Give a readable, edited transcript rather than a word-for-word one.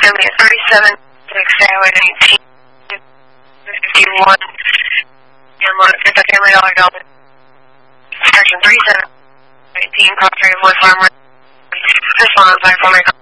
family at 37, 6, Highway 19, 51, and multi-family dollar Delta. Section 37, 18, Cross Trade, West Farmer. This one on 5 for my